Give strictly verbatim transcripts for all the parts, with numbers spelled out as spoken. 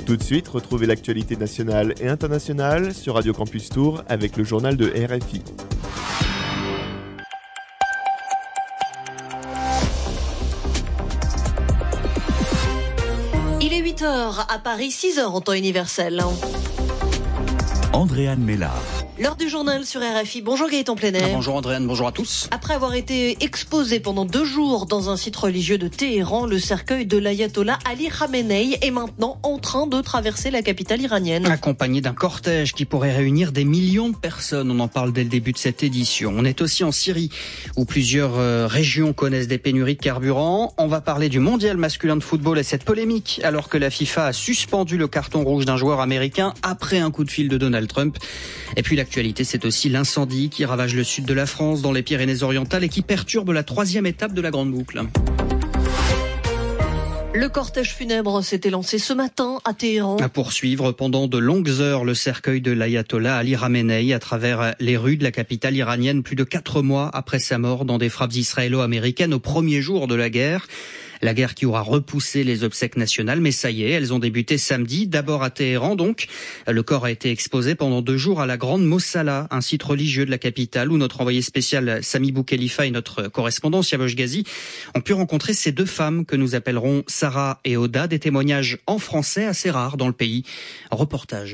Tout de suite, retrouvez l'actualité nationale et internationale sur Radio Campus Tours avec le journal de R F I. Il est huit heures à Paris, six heures en temps universel. Andréane Mélard. L'heure du journal sur R F I. Bonjour Gaëtan Plenay. Ah, bonjour Andréane, bonjour à tous. Après avoir été exposé pendant deux jours dans un site religieux de Téhéran, le cercueil de l'ayatollah Ali Khamenei est maintenant en train de traverser la capitale iranienne. Accompagné d'un cortège qui pourrait réunir des millions de personnes. On en parle dès le début de cette édition. On est aussi en Syrie, où plusieurs euh, régions connaissent des pénuries de carburant. On va parler du mondial masculin de football et cette polémique, alors que la FIFA a suspendu le carton rouge d'un joueur américain après un coup de fil de Donald Trump. Et puis l'actualité, c'est aussi l'incendie qui ravage le sud de la France, dans les Pyrénées-Orientales, et qui perturbe la troisième étape de la Grande Boucle. Le cortège funèbre s'était lancé ce matin à Téhéran. À poursuivre pendant de longues heures le cercueil de l'ayatollah Ali Khamenei à travers les rues de la capitale iranienne, plus de quatre mois après sa mort dans des frappes israélo-américaines au premier jour de la guerre. La guerre qui aura repoussé les obsèques nationales, mais ça y est, elles ont débuté samedi, d'abord à Téhéran donc. Le corps a été exposé pendant deux jours à la Grande Mossala, un site religieux de la capitale où notre envoyé spécial Sami Boukhelifa et notre correspondant Siavosh Ghazi ont pu rencontrer ces deux femmes que nous appellerons Sarah et Oda, des témoignages en français assez rares dans le pays. Reportage.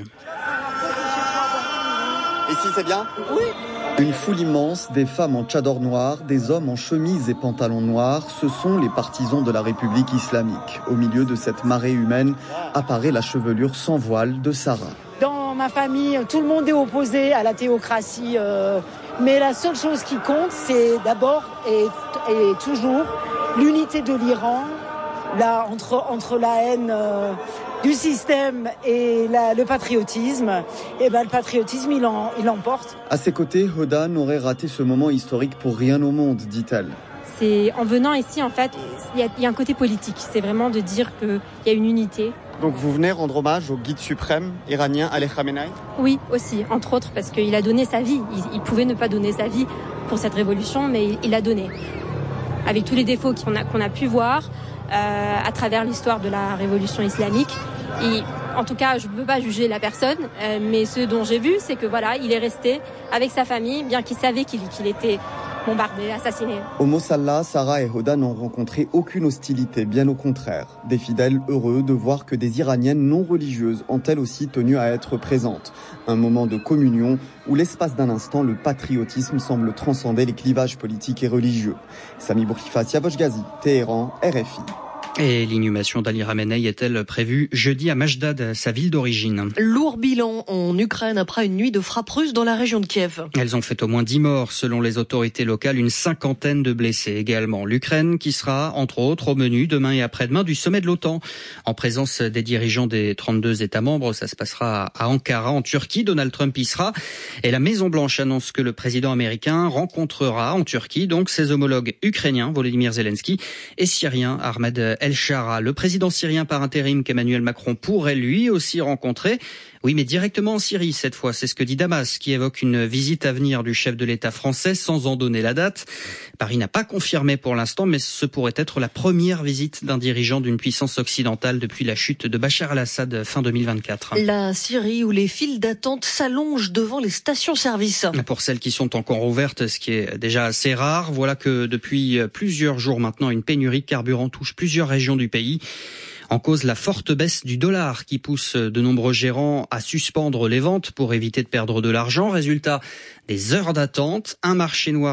Ici c'est bien ? Oui. Une foule immense, des femmes en tchador noir, des hommes en chemise et pantalons noirs, ce sont les partisans de la République islamique. Au milieu de cette marée humaine apparaît la chevelure sans voile de Sarah. Dans ma famille, tout le monde est opposé à la théocratie, euh, mais la seule chose qui compte, c'est d'abord et, et toujours l'unité de l'Iran, là, entre, entre la haine euh, du système et la, le patriotisme. Et ben le patriotisme, il, en, il emporte. À ses côtés, Hoda n'aurait raté ce moment historique pour rien au monde, dit-elle. C'est en venant ici, en fait, il y, y a un côté politique. C'est vraiment de dire qu'il y a une unité. Donc vous venez rendre hommage au guide suprême iranien Ali Khamenei ? Oui, aussi, entre autres, parce qu'il a donné sa vie. Il, il pouvait ne pas donner sa vie pour cette révolution, mais il, il a donné. Avec tous les défauts qu'on a, qu'on a pu voir euh, à travers l'histoire de la révolution islamique. Et, en tout cas, je ne peux pas juger la personne, euh, mais ce dont j'ai vu, c'est que voilà, il est resté avec sa famille, bien qu'il savait qu'il, qu'il était bombardé, assassiné. Au Mossala, Sarah et Hoda n'ont rencontré aucune hostilité, bien au contraire. Des fidèles heureux de voir que des Iraniennes non religieuses ont elles aussi tenu à être présentes. Un moment de communion où l'espace d'un instant, le patriotisme semble transcender les clivages politiques et religieux. Sami Boukhelifa, Siavosh Ghazi, Téhéran, R F I. Et l'inhumation d'Ali Khamenei est-elle prévue jeudi à Majdad, sa ville d'origine? Lourd bilan en Ukraine après une nuit de frappes russes dans la région de Kiev. Elles ont fait au moins dix morts selon les autorités locales, une cinquantaine de blessés également. L'Ukraine qui sera entre autres au menu demain et après-demain du sommet de l'OTAN. En présence des dirigeants des trente-deux États membres, ça se passera à Ankara en Turquie. Donald Trump y sera. Et la Maison-Blanche annonce que le président américain rencontrera en Turquie donc ses homologues ukrainiens, Volodymyr Zelensky, et syriens, Ahmed El-Shara. Le président syrien par intérim qu'Emmanuel Macron pourrait lui aussi rencontrer. Oui, mais directement en Syrie cette fois. C'est ce que dit Damas, qui évoque une visite à venir du chef de l'État français sans en donner la date. Paris n'a pas confirmé pour l'instant, mais ce pourrait être la première visite d'un dirigeant d'une puissance occidentale depuis la chute de Bachar el-Assad fin deux mille vingt-quatre. La Syrie où les files d'attente s'allongent devant les stations-service. Pour celles qui sont encore ouvertes, ce qui est déjà assez rare, voilà que depuis plusieurs jours maintenant, une pénurie de carburant touche plusieurs régions du pays. En cause, la forte baisse du dollar qui pousse de nombreux gérants à suspendre les ventes pour éviter de perdre de l'argent. Résultat, des heures d'attente, un marché noir